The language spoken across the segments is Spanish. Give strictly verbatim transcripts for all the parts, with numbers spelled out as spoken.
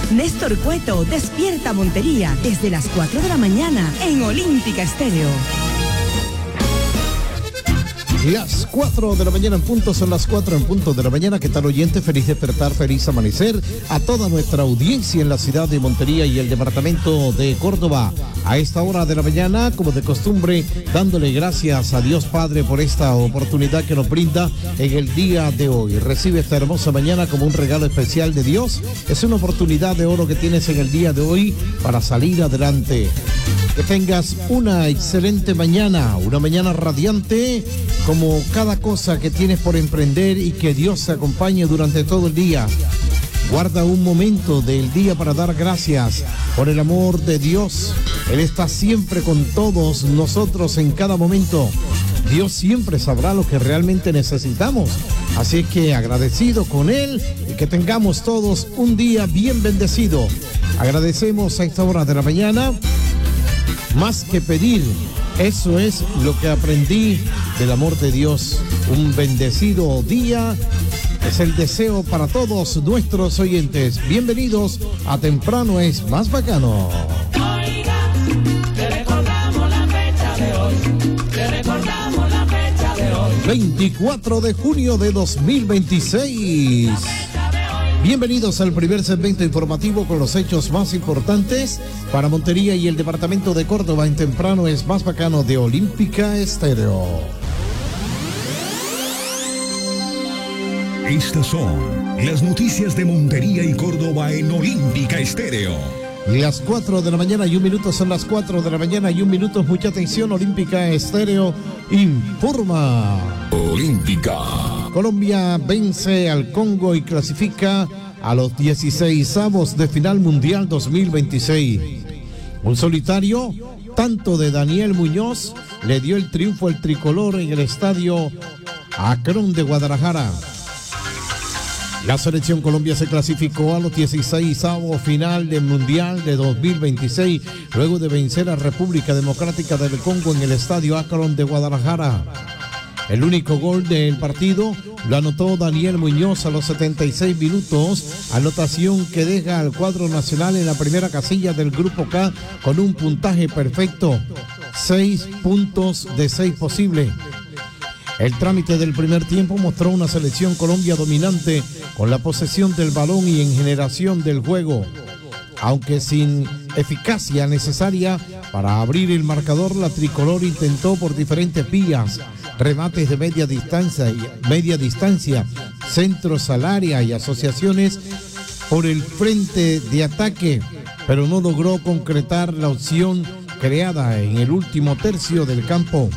Néstor Cueto despierta Montería desde las cuatro de la mañana en Olímpica Estéreo. Las cuatro de la mañana en punto, son las cuatro en punto de la mañana. ¿Qué tal, oyente? Feliz despertar, feliz amanecer a toda nuestra audiencia en la ciudad de Montería y el departamento de Córdoba. A esta hora de la mañana, como de costumbre, dándole gracias a Dios Padre por esta oportunidad que nos brinda en el día de hoy. Recibe esta hermosa mañana como un regalo especial de Dios. Es una oportunidad de oro que tienes en el día de hoy para salir adelante. Que tengas una excelente mañana, una mañana radiante, como cada cosa que tienes por emprender, y que Dios te acompañe durante todo el día. Guarda un momento del día para dar gracias por el amor de Dios. Él está siempre con todos nosotros en cada momento. Dios siempre sabrá lo que realmente necesitamos. Así que agradecido con Él y que tengamos todos un día bien bendecido. Agradecemos a esta hora de la mañana. Más que pedir, eso es lo que aprendí del amor de Dios. Un bendecido día es el deseo para todos nuestros oyentes. Bienvenidos a Temprano es Más Bacano. Oiga, te recordamos la fecha de hoy. Te recordamos la fecha de hoy. veinticuatro de junio de dos mil veintiséis. Bienvenidos al primer segmento informativo con los hechos más importantes para Montería y el departamento de Córdoba en Temprano es Más Bacano de Olímpica Estéreo. Estas son las noticias de Montería y Córdoba en Olímpica Estéreo. Las cuatro de la mañana y un minuto, son las cuatro de la mañana y un minuto. Mucha atención, Olímpica Estéreo informa. Olímpica. Colombia vence al Congo y clasifica a los dieciseisavos de final mundial dos mil veintiséis. Un solitario tanto de Daniel Muñoz le dio el triunfo al tricolor en el estadio Akron de Guadalajara. La selección Colombia se clasificó a los dieciseisavos final del mundial de dos mil veintiséis luego de vencer a República Democrática del Congo en el estadio Akron de Guadalajara. El único gol del partido lo anotó Daniel Muñoz a los setenta y seis minutos, anotación que deja al cuadro nacional en la primera casilla del Grupo K con un puntaje perfecto, seis puntos de seis posibles. El trámite del primer tiempo mostró una selección Colombia dominante con la posesión del balón y en generación del juego, aunque sin eficacia necesaria para abrir el marcador. La tricolor intentó por diferentes vías, remates de media distancia, media distancia, centros al área y asociaciones por el frente de ataque, pero no logró concretar la opción creada en el último tercio del campo.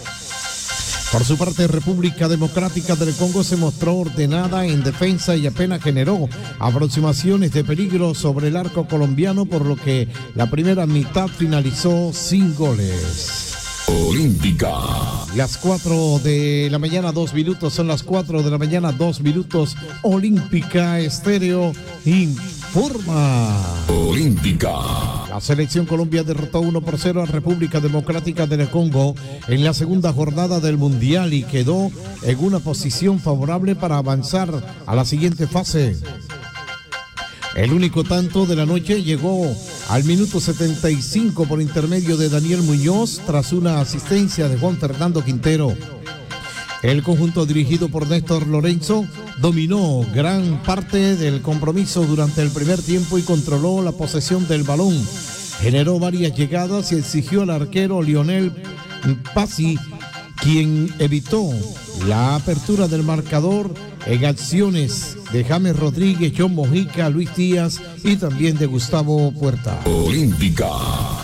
Por su parte, República Democrática del Congo se mostró ordenada en defensa y apenas generó aproximaciones de peligro sobre el arco colombiano, por lo que la primera mitad finalizó sin goles. Olímpica. Las cuatro de la mañana, dos minutos, son las cuatro de la mañana, dos minutos. Olímpica Estéreo informa. Olímpica. La selección Colombia derrotó uno por cero a República Democrática del Congo en la segunda jornada del Mundial y quedó en una posición favorable para avanzar a la siguiente fase. El único tanto de la noche llegó al minuto setenta y cinco por intermedio de Daniel Muñoz tras una asistencia de Juan Fernando Quintero. El conjunto dirigido por Néstor Lorenzo dominó gran parte del compromiso durante el primer tiempo y controló la posesión del balón. Generó varias llegadas y exigió al arquero Lionel Pasi, quien evitó la apertura del marcador en acciones de James Rodríguez, John Mojica, Luis Díaz y también de Gustavo Puerta. Olímpica.